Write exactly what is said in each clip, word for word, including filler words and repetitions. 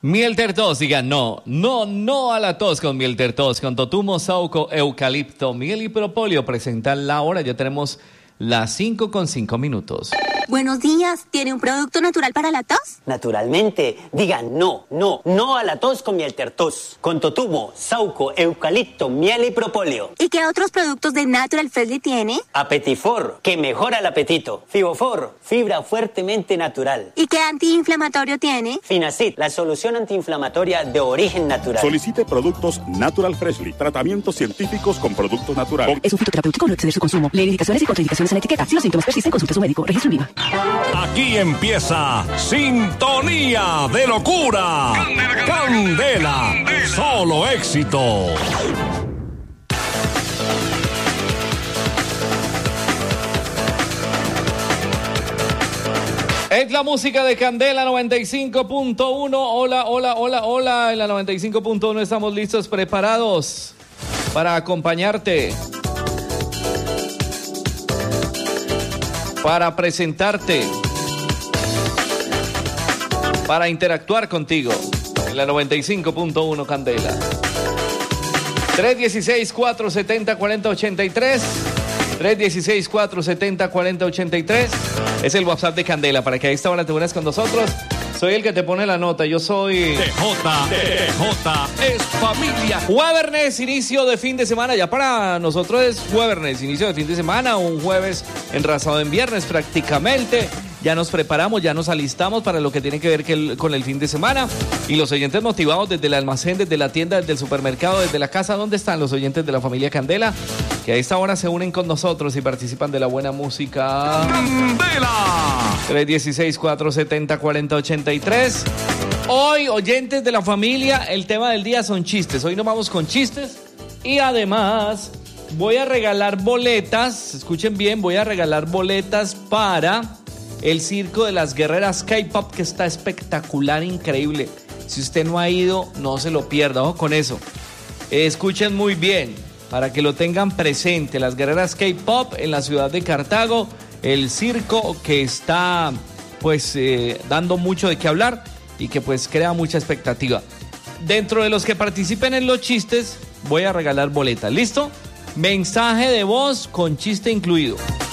Mielter tos, digan no, no, no a la tos con Mielter tos, con totumo, sauco, eucalipto, miel y propóleo. Presentar la hora, ya tenemos las cinco con cinco minutos. Buenos días, ¿tiene un producto natural para la tos? Naturalmente, digan no, no, no a la tos con Mielter tos, con totumo, sauco, eucalipto, miel y propóleo. ¿Y qué otros productos de Natural Freshly tiene? Apetifor, que mejora el apetito. Fibofor, fibra fuertemente natural. ¿Y qué antiinflamatorio tiene? Finacid, la solución antiinflamatoria de origen natural. Solicite productos Natural Freshly, tratamientos científicos con productos naturales. Es un fitoterapéutico, no exceder su consumo. Lee indicaciones y contraindicaciones en la etiqueta. Si los síntomas persisten, consulte a su médico. Registro en Viva. Aquí empieza Sintonía de Locura. Candela, Candela, Candela. Solo éxito. Es la música de Candela noventa y cinco punto uno. Hola, hola, hola, hola. En la noventa y cinco punto uno estamos listos, preparados para acompañarte, para presentarte, para interactuar contigo. En la noventa y cinco punto uno Candela. tres uno seis, cuatro siete cero, cuatro cero ocho tres. tres uno seis, cuatro siete cero, cuatro cero ocho tres. Es el WhatsApp de Candela para que a esta hora te unas con nosotros. Soy el que te pone la nota. Yo soy D J, D J es familia. Jueves, inicio de fin de semana. Ya para nosotros es jueves, inicio de fin de semana. Un jueves enrasado en viernes prácticamente. Ya nos preparamos, ya nos alistamos para lo que tiene que ver que el, con el fin de semana. Y los oyentes motivados desde el almacén, desde la tienda, desde el supermercado, desde la casa. ¿Dónde están los oyentes de la familia Candela? Que a esta hora se unen con nosotros y participan de la buena música. ¡Candela! tres uno seis, cuatro siete cero, cuatro cero ocho tres. Hoy, oyentes de la familia, el tema del día son chistes. Hoy nos vamos con chistes. Y además, voy a regalar boletas. Escuchen bien, voy a regalar boletas para el circo de las guerreras K-pop, que está espectacular, increíble. Si usted no ha ido, no se lo pierda. Ojo con eso. Escuchen muy bien, para que lo tengan presente. Las guerreras K-pop en la ciudad de Cartago. El circo que está pues eh, dando mucho de qué hablar y que pues crea mucha expectativa. Dentro de los que participen en los chistes, voy a regalar boletas. ¿Listo? Mensaje de voz con chiste incluido.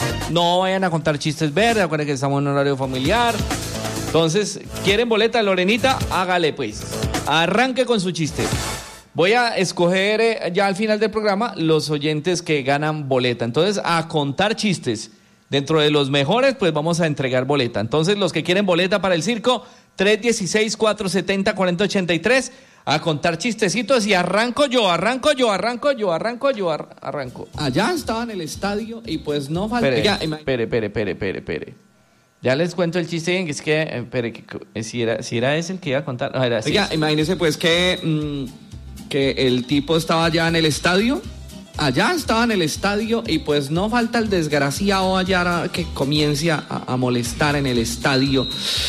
No vayan a contar chistes verdes, acuérdense que estamos en un horario familiar. Entonces, ¿quieren boleta, Lorenita? Hágale pues. Arranque con su chiste. Voy a escoger eh, ya al final del programa los oyentes que ganan boleta. Entonces, a contar chistes. Dentro de los mejores, pues vamos a entregar boleta. Entonces, los que quieren boleta para el circo, tres uno seis, cuatro siete cero, cuatro cero ocho tres, a contar chistecitos y arranco yo, arranco yo, arranco yo, arranco yo, ar- arranco. Allá estaba en el estadio y pues no falta... Espere, ya, ima- espere, espere, espere, espere, espere. Ya les cuento el chiste, que es que, eh, espere, que, que, si, era, si era ese el que iba a contar... No, era así. Oiga, imagínese pues que, mmm, que el tipo estaba allá en el estadio... Allá estaba en el estadio y pues no falta el desgraciado allá que comience a, a molestar en el estadio.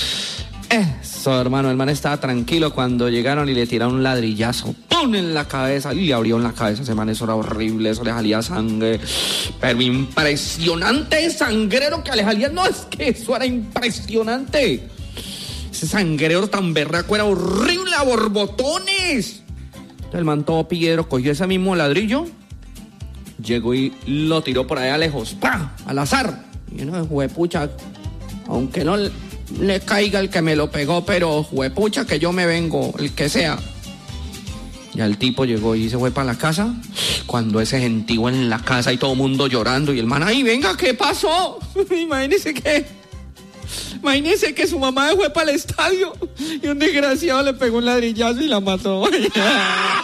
Eso, hermano, el man estaba tranquilo cuando llegaron y le tiraron un ladrillazo. ¡Pum! En la cabeza. Y le abrieron la cabeza. Ese man, eso era horrible, eso le salía sangre. Pero impresionante sangrero que le salía. No, es que eso era impresionante. Ese sangrero tan berraco era horrible, a borbotones. Entonces el man todo piedro cogió ese mismo ladrillo, llegó y lo tiró por allá lejos, ¡pah! Al azar. Y uno, juepucha, aunque no le, le caiga el que me lo pegó, pero juepucha que yo me vengo, el que sea. Ya el tipo llegó y se fue para la casa. Cuando ese gentío en la casa y todo el mundo llorando y el man, ¡ay, venga, qué pasó! Imagínese que... Imagínese que su mamá fue para el estadio y un desgraciado le pegó un ladrillazo y la mató.